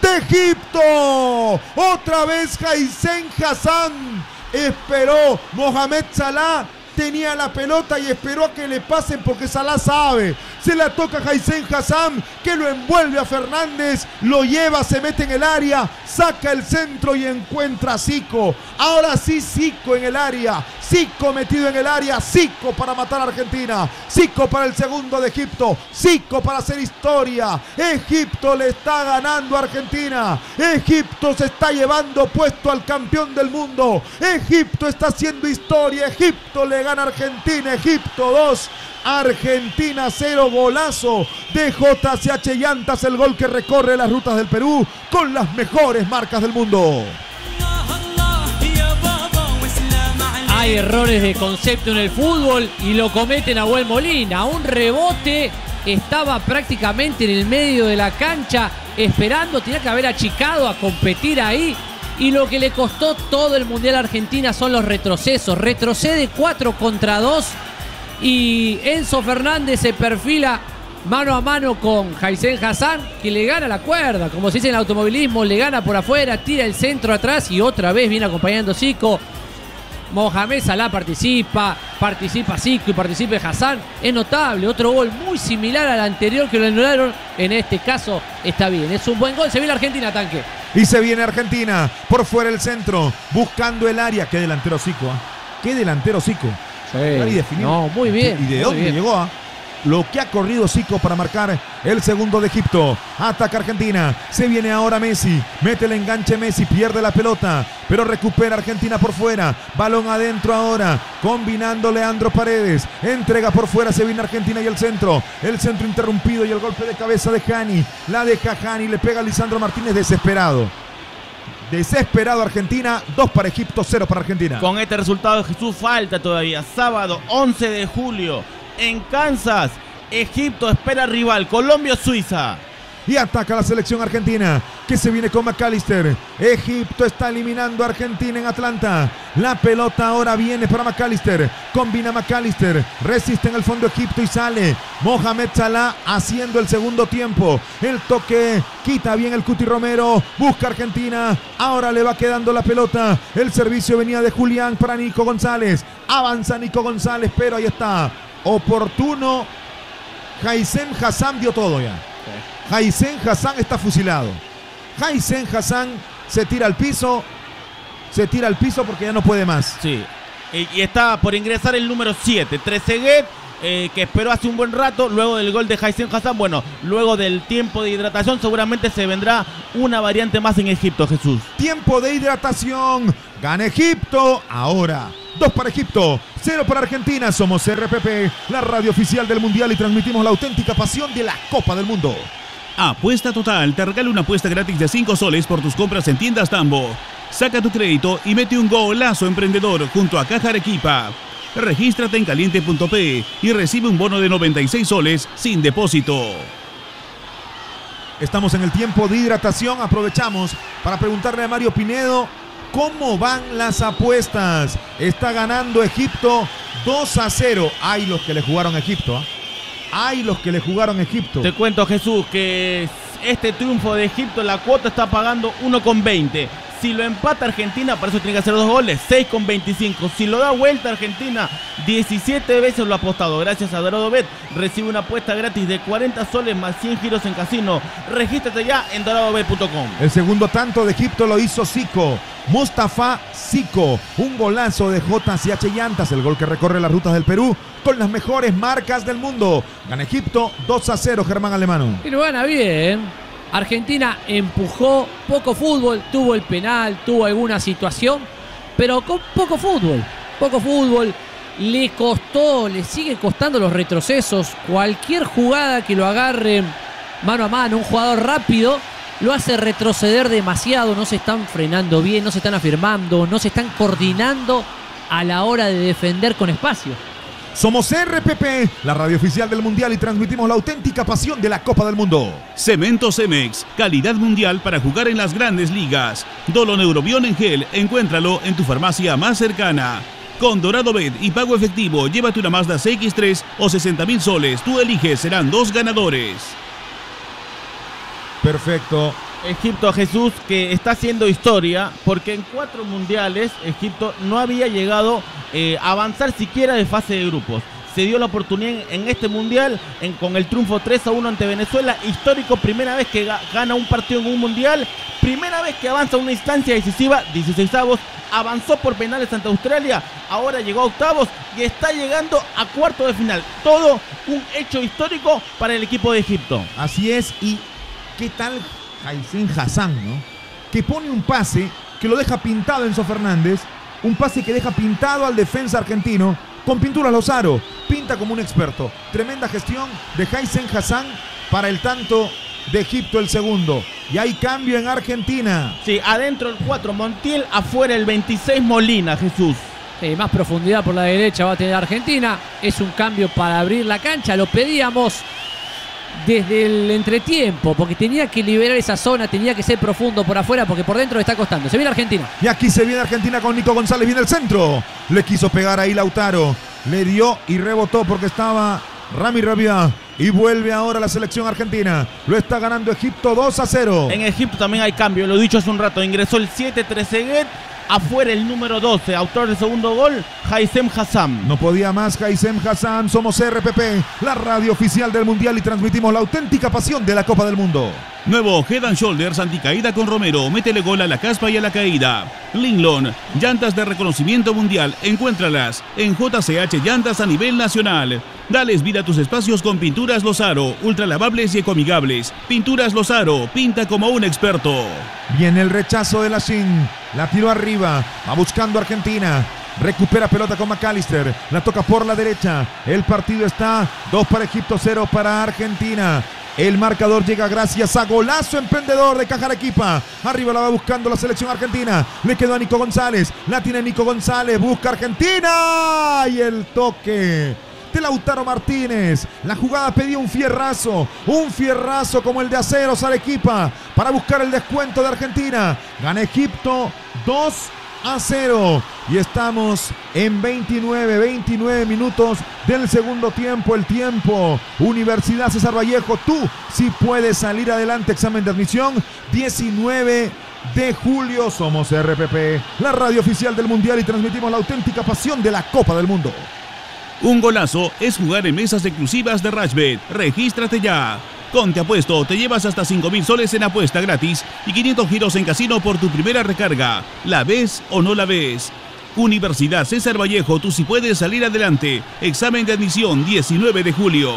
de Egipto. Otra vez Haitham Hassan. Esperó Mohamed Salah. Tenía la pelota y esperó a que le pasen porque Salah sabe. Se la toca a Haitham Hassan, que lo envuelve a Fernández, lo lleva, se mete en el área, saca el centro y encuentra a Zico. Ahora sí Zico en el área, Zico metido en el área, Zico para matar a Argentina, Zico para el segundo de Egipto, Zico para hacer historia. Egipto le está ganando a Argentina, Egipto se está llevando puesto al campeón del mundo, Egipto está haciendo historia, Egipto le gana a Argentina, Egipto 2, Argentina 0, golazo de JCH Llantas, el gol que recorre las rutas del Perú con las mejores marcas del mundo. Hay errores de concepto en el fútbol y lo comete Nahuel Molina. Un rebote, estaba prácticamente en el medio de la cancha esperando, tenía que haber achicado a competir ahí. Y lo que le costó todo el Mundial a Argentina son los retrocesos. Retrocede 4 contra 2 y Enzo Fernández se perfila mano a mano con Haitham Hassan, que le gana la cuerda, como se dice en el automovilismo, le gana por afuera, tira el centro atrás y otra vez viene acompañando Zico. Mohamed Salah participa Zico y participa Hassan. Es notable, otro gol muy similar al anterior que lo anularon. En este caso está bien, es un buen gol. Se viene Argentina, Tanque. Y se viene Argentina, por fuera el centro, buscando el área. Qué delantero Zico, ¿eh? Qué delantero Zico. Sí. No, muy bien. ¿Y de dónde llegó? Lo que ha corrido Zico para marcar el segundo de Egipto. Ataca Argentina, se viene ahora Messi, mete el enganche Messi, pierde la pelota, pero recupera Argentina por fuera, balón adentro ahora, combinando Leandro Paredes, entrega por fuera, se viene Argentina y el centro interrumpido y el golpe de cabeza de Hani, la deja Hani, le pega a Lisandro Martínez, desesperado Argentina, 2 para Egipto, 0 para Argentina. Con este resultado, Jesús, falta todavía, sábado 11 de julio, en Kansas, Egipto espera rival, Colombia o Suiza. Y ataca la selección argentina, que se viene con McAllister. Egipto está eliminando a Argentina en Atlanta. La pelota ahora viene para McAllister. Combina McAllister, resiste en el fondo Egipto y sale Mohamed Salah haciendo el segundo tiempo. El toque, quita bien el Cuti Romero. Busca Argentina, ahora le va quedando la pelota. El servicio venía de Julián para Nico González. Avanza Nico González, pero ahí está. Oportuno. Haitham Hassan dio todo ya. Haitham Hassan está fusilado. Haitham Hassan se tira al piso porque ya no puede más. Sí. Y está por ingresar el número 7, Trezeguet, que esperó hace un buen rato, luego del gol de Haitham Hassan. Bueno, luego del tiempo de hidratación seguramente se vendrá una variante más en Egipto, Jesús. Tiempo de hidratación, gana Egipto, ahora 2 para Egipto, 0 para Argentina. Somos RPP, la radio oficial del Mundial, y transmitimos la auténtica pasión de la Copa del Mundo. Apuesta Total te regala una apuesta gratis de 5 soles por tus compras en tiendas Tambo. Saca tu crédito y mete un golazo emprendedor junto a Caja Arequipa. Regístrate en caliente.p y recibe un bono de 96 soles sin depósito. Estamos en el tiempo de hidratación. Aprovechamos para preguntarle a Mario Pinedo cómo van las apuestas. Está ganando Egipto 2-0. Hay los que le jugaron a Egipto, ¿eh? Hay los que le jugaron a Egipto. Te cuento, Jesús, que este triunfo de Egipto, la cuota está pagando 1,20. Si lo empata Argentina, para eso tiene que hacer 2 goles, 6,25. Si lo da vuelta Argentina, 17 veces lo ha apostado. Gracias a DoradoBet, recibe una apuesta gratis de 40 soles más 100 giros en casino. Regístrate ya en doradobet.com. El segundo tanto de Egipto lo hizo Zico, Mustafa Zico. Un golazo de JCH Llantas, el gol que recorre las rutas del Perú con las mejores marcas del mundo. Gana Egipto 2-0, Germán Alemano. Y lo gana bien. Argentina empujó, poco fútbol, tuvo el penal, tuvo alguna situación, pero con poco fútbol, le costó, le sigue costando los retrocesos. Cualquier jugada que lo agarre mano a mano, un jugador rápido, lo hace retroceder demasiado. No se están frenando bien, no se están afirmando, no se están coordinando a la hora de defender con espacio. Somos RPP, la radio oficial del Mundial, y transmitimos la auténtica pasión de la Copa del Mundo. Cemento Cemex, calidad mundial para jugar en las grandes ligas. Doloneurobión en gel, encuéntralo en tu farmacia más cercana. Con DoradoBet y pago efectivo, llévate una Mazda CX-3 o 60,000 soles. Tú eliges, serán 2 ganadores. Perfecto. Egipto, Jesús, que está haciendo historia, porque en 4 mundiales Egipto no había llegado a avanzar siquiera de fase de grupos. Se dio la oportunidad en este mundial con el triunfo 3-1 ante Venezuela, histórico, primera vez que gana un partido en un mundial, primera vez que avanza a una instancia decisiva, 16avos, avanzó por penales ante Australia, ahora llegó a octavos y está llegando a cuartos de final. Todo un hecho histórico para el equipo de Egipto. Así es, y ¿qué tal Haizen Hassan, ¿no? Que pone un pase que lo deja pintado Enzo Fernández, un pase que deja pintado al defensa argentino, con pintura Lozaro, pinta como un experto. Tremenda gestión de Haizen Hassan para el tanto de Egipto, el segundo. Y hay cambio en Argentina. Sí, adentro el 4 Montiel, afuera el 26 Molina, Jesús. Más profundidad por la derecha va a tener Argentina. Es un cambio para abrir la cancha. Lo pedíamos desde el entretiempo, porque tenía que liberar esa zona, tenía que ser profundo por afuera, porque por dentro le está costando. Se viene Argentina. Y aquí se viene Argentina con Nico González, viene el centro. Le quiso pegar ahí Lautaro. Le dio y rebotó porque estaba Rami Rabia. Y vuelve ahora la selección argentina. Lo está ganando Egipto 2-0. En Egipto también hay cambio, lo he dicho hace un rato. Ingresó el 7 Trezeguet. Afuera el número 12, autor del segundo gol, Haizen Hassan. No podía más Haizen Hassan. Somos RPP, la radio oficial del Mundial, y transmitimos la auténtica pasión de la Copa del Mundo. Nuevo Head and Shoulders anticaída con Romero. Métele gol a la caspa y a la caída. Linglon, llantas de reconocimiento mundial. Encuéntralas en JCH Llantas a nivel nacional. Dales vida a tus espacios con Pinturas Lozaro, ultralavables y ecoamigables. Pinturas Lozaro, pinta como un experto. Viene el rechazo de Lachín. La tiró arriba. Va buscando Argentina. Recupera pelota con McAllister. La toca por la derecha. El partido está 2 para Egipto, 0 para Argentina. El marcador llega gracias a golazo emprendedor de Caja Arequipa. Arriba la va buscando la selección argentina. Le quedó a Nico González. La tiene Nico González. Busca Argentina. Y el toque de Lautaro Martínez. La jugada pedía un fierrazo como el de Aceros Arequipa para buscar el descuento de Argentina. Gana Egipto 2-0 y estamos en 29 minutos del segundo tiempo. El tiempo Universidad César Vallejo, tú sí puedes salir adelante. Examen de admisión 19 de julio. Somos RPP, la radio oficial del Mundial, y transmitimos la auténtica pasión de la Copa del Mundo. Un golazo es jugar en mesas exclusivas de Rashbet. Regístrate ya. Con Te Apuesto te llevas hasta 5.000 soles en apuesta gratis y 500 giros en casino por tu primera recarga. ¿La ves o no la ves? Universidad César Vallejo, tú sí puedes salir adelante. Examen de admisión 19 de julio.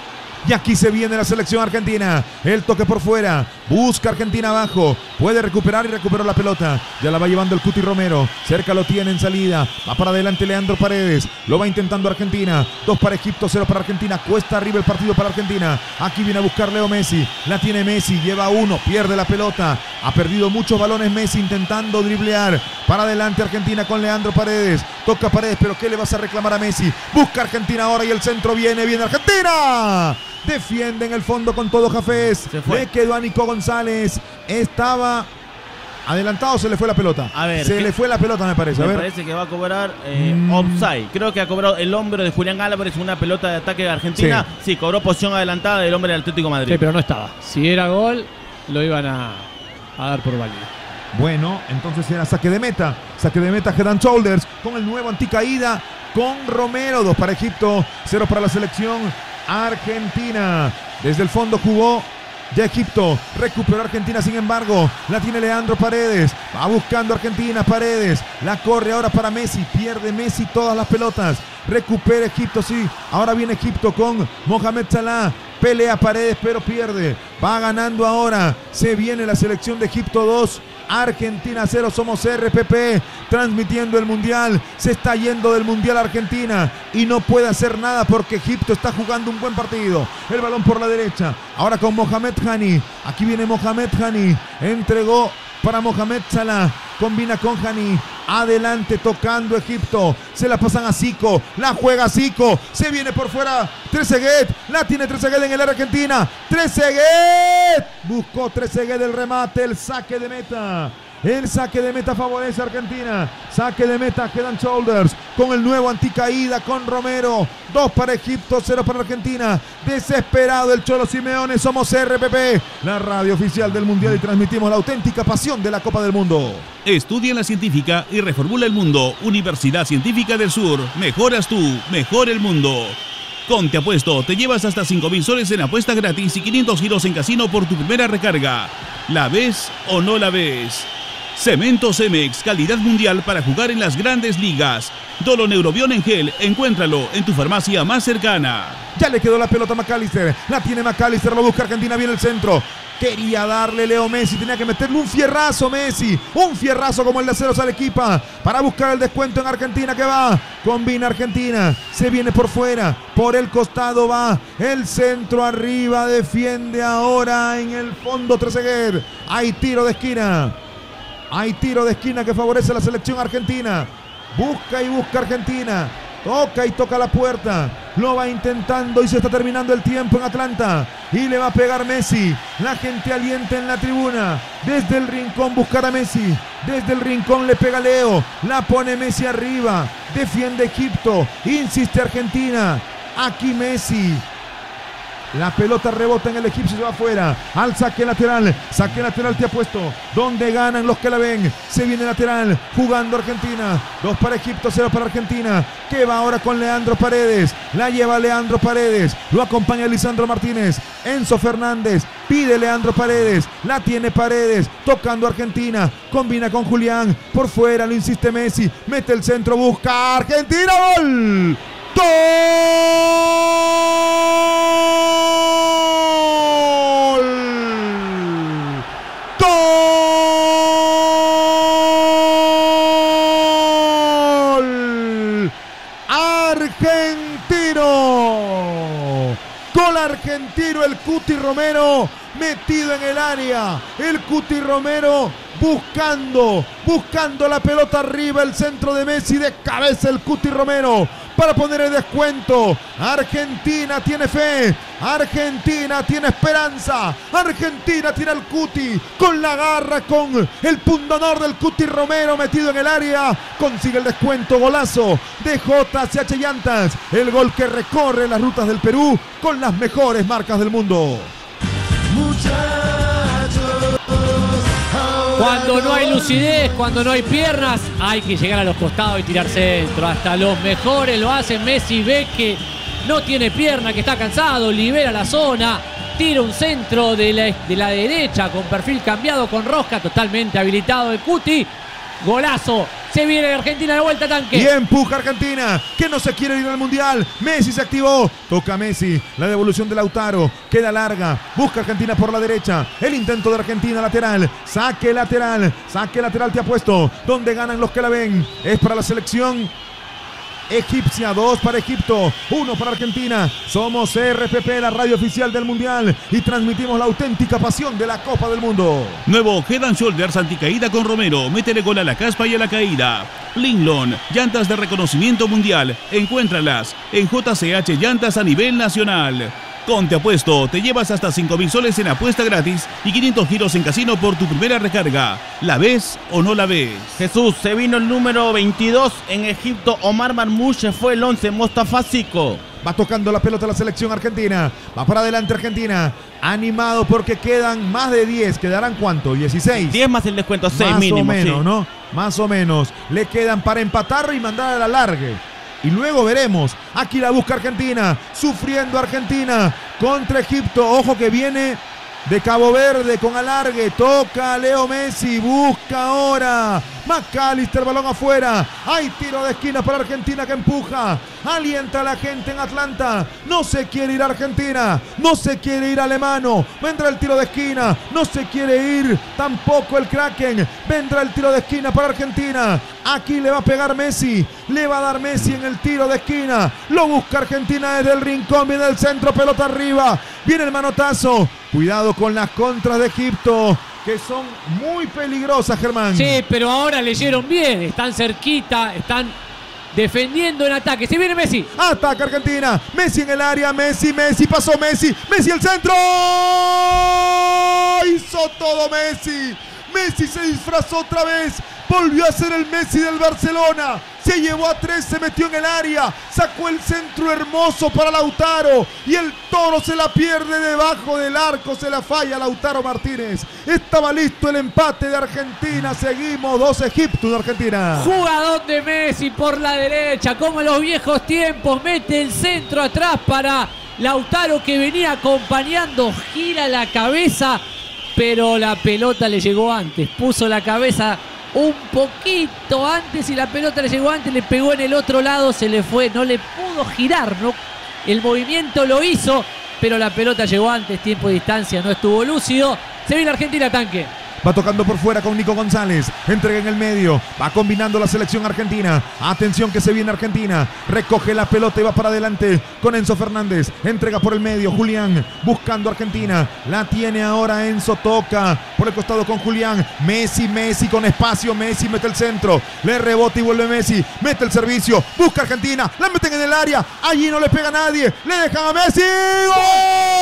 Y aquí se viene la selección argentina. El toque por fuera. Busca Argentina abajo. Puede recuperar y recuperó la pelota. Ya la va llevando el Cuti Romero. Cerca lo tiene en salida. Va para adelante Leandro Paredes. Lo va intentando Argentina. 2 para Egipto, 0 para Argentina. Cuesta arriba el partido para Argentina. Aquí viene a buscar Leo Messi. La tiene Messi. Lleva 1. Pierde la pelota. Ha perdido muchos balones Messi intentando driblear. Para adelante Argentina con Leandro Paredes. Toca Paredes, pero ¿qué le vas a reclamar a Messi? Busca Argentina ahora y el centro viene Argentina. Defiende en el fondo con todo Jafés. Le quedó a Nico González. Estaba adelantado, se le fue la pelota. A ver, se le fue la pelota, me parece. Me parece que va a cobrar offside. Creo que ha cobrado el hombro de Julián Álvarez, una pelota de ataque de Argentina. Sí, cobró posición adelantada del hombre del Atlético de Madrid. Sí, pero no estaba. Si era gol, lo iban a dar por válido. Bueno, entonces era saque de meta. Saque de meta Head and Shoulders con el nuevo anticaída con Romero. 2 para Egipto, 0 para la selección argentina. Desde el fondo jugó ya Egipto. Recuperó Argentina, sin embargo. La tiene Leandro Paredes. Va buscando Argentina Paredes. La corre ahora para Messi. Pierde Messi todas las pelotas. Recupera Egipto, sí. Ahora viene Egipto con Mohamed Salah. Pelea Paredes, pero pierde. Va ganando ahora. Se viene la selección de Egipto 2. Argentina 0, somos RPP, transmitiendo el Mundial. Se está yendo del Mundial Argentina y no puede hacer nada porque Egipto está jugando un buen partido. El balón por la derecha, ahora con Mohamed Hani. Aquí viene Mohamed Hani, entregó para Mohamed Salah, combina con Hani. Adelante tocando Egipto. Se la pasan a Zico. La juega Zico. Se viene por fuera Trezeguet. La tiene Trezeguet en el área argentina. Trezeguet. Buscó Trezeguet el remate. El saque de meta. El saque de meta favorece a Argentina. Saque de meta, Head and Shoulders con el nuevo anticaída con Romero. 2 para Egipto, 0 para Argentina. Desesperado el Cholo Simeone. Somos RPP, la radio oficial del Mundial, y transmitimos la auténtica pasión de la Copa del Mundo. Estudia la científica y reformula el mundo. Universidad Científica del Sur. Mejoras tú, mejor el mundo. Con Te Apuesto te llevas hasta 5.000 soles en apuesta gratis y 500 giros en casino por tu primera recarga. ¿La ves o no la ves? Cemento Cemex, calidad mundial para jugar en las grandes ligas. Doloneurobion en gel, encuéntralo en tu farmacia más cercana. Ya le quedó la pelota a McAllister. La tiene McAllister, lo busca Argentina, viene el centro. Quería darle Leo Messi, tenía que meterle un fierrazo Messi. Un fierrazo como el de Aceros Arequipa para buscar el descuento en Argentina, que va. Combina Argentina, se viene por fuera, por el costado va. El centro arriba, defiende ahora en el fondo Trezeguet. Hay tiro de esquina. Hay tiro de esquina que favorece a la selección argentina. Busca y busca Argentina. Toca y toca la puerta. Lo va intentando y se está terminando el tiempo en Atlanta. Y le va a pegar Messi. La gente alienta en la tribuna. Desde el rincón buscar a Messi. Desde el rincón le pega Leo. La pone Messi arriba. Defiende Egipto. Insiste Argentina. Aquí Messi. La pelota rebota en el egipcio, se va afuera. Al saque lateral. Saque lateral Te Apuesto. Donde ganan los que la ven. Se viene lateral. Jugando Argentina. 2 para Egipto, 0 para Argentina. Que va ahora con Leandro Paredes. La lleva Leandro Paredes. Lo acompaña Lisandro Martínez. Enzo Fernández. Pide Leandro Paredes. La tiene Paredes. Tocando Argentina. Combina con Julián. Por fuera lo insiste Messi. Mete el centro. Busca Argentina. ¡Gol! ¡Gol! ¡Gol! ¡Argentino! Gol argentino, el Cuti Romero metido en el área. El Cuti Romero buscando la pelota arriba, el centro de Messi, de cabeza el Cuti Romero para poner el descuento. Argentina tiene fe, Argentina tiene esperanza, Argentina tiene al Cuti con la garra, con el pundonor del Cuti Romero metido en el área. Consigue el descuento, golazo de JCH Llantas, el gol que recorre las rutas del Perú con las mejores marcas del mundo. Cuando no hay lucidez, cuando no hay piernas, hay que llegar a los costados y tirar centro. Hasta los mejores lo hacen. Messi ve que no tiene pierna, que está cansado, libera la zona, tira un centro de la derecha con perfil cambiado, con rosca, totalmente habilitado el Cuti. Golazo. Se viene de Argentina de vuelta, tanque. Y empuja Argentina, que no se quiere ir al Mundial. Messi se activó. Toca Messi. La devolución de Lautaro. Queda larga. Busca Argentina por la derecha. El intento de Argentina lateral. Saque lateral. Saque lateral Te Apuesto. Donde ganan los que la ven. Es para la selección egipcia. 2 para Egipto, 1 para Argentina. Somos RPP, la radio oficial del Mundial, y transmitimos la auténtica pasión de la Copa del Mundo. Nuevo Head and Shoulders anticaída con Romero. Métele gol a la caspa y a la caída. Linglon, llantas de reconocimiento mundial. Encuéntralas en JCH Llantas a nivel nacional. Con Te Apuesto te llevas hasta 5.000 soles en apuesta gratis y 500 giros en casino por tu primera recarga. ¿La ves o no la ves? Jesús, se vino el número 22 en Egipto. Omar Marmouche fue el 11. Mostafa Zico. Va tocando la pelota la selección argentina. Va para adelante Argentina. Animado porque quedan más de 10. ¿Quedarán cuánto? 16. 10 más el descuento, 6 mínimo. Más o menos, sí. ¿no? Más o menos. Le quedan para empatar y mandar a la largue. Y luego veremos. Aquí la busca Argentina. Sufriendo Argentina contra Egipto. Ojo que viene de Cabo Verde con alargue. Toca Leo Messi. Busca ahora McAllister, balón afuera. Hay tiro de esquina para Argentina que empuja. Alienta a la gente en Atlanta. No se quiere ir a Argentina. No se quiere ir Alemano. Vendrá el tiro de esquina. No se quiere ir tampoco el Kraken. Vendrá el tiro de esquina para Argentina. Aquí le va a pegar Messi. Le va a dar Messi en el tiro de esquina. Lo busca Argentina desde el rincón. Viene el centro, pelota arriba. Viene el manotazo. Cuidado con las contras de Egipto, que son muy peligrosas, Germán. Sí, pero ahora leyeron bien. Están cerquita, están defendiendo en ataque. Se viene Messi. Ataca Argentina. Messi en el área. Messi pasó Messi. Messi el centro. Hizo todo Messi. Messi se disfrazó otra vez. Volvió a ser el Messi del Barcelona. Se llevó a 3, se metió en el área. Sacó el centro hermoso para Lautaro. Y el Toro se la pierde debajo del arco. Se la falla Lautaro Martínez. Estaba listo el empate de Argentina. Seguimos 2 Egipto de Argentina. Jugador de Messi por la derecha. Como en los viejos tiempos. Mete el centro atrás para Lautaro, que venía acompañando. Gira la cabeza, pero la pelota le llegó antes. Puso la cabeza un poquito antes y la pelota le llegó antes, le pegó en el otro lado, se le fue, no le pudo girar, ¿no? El movimiento lo hizo, pero la pelota llegó antes, tiempo y distancia, no estuvo lúcido. Se viene Argentina, Tanque. Va tocando por fuera con Nico González. Entrega en el medio. Va combinando la selección argentina. Atención que se viene Argentina. Recoge la pelota y va para adelante con Enzo Fernández. Entrega por el medio. Julián buscando Argentina. La tiene ahora Enzo. Toca por el costado con Julián. Messi con espacio. Messi mete el centro. Le rebota y vuelve Messi. Mete el servicio. Busca Argentina. La meten en el área. Allí no le pega a nadie. Le dejan a Messi. ¡Gol!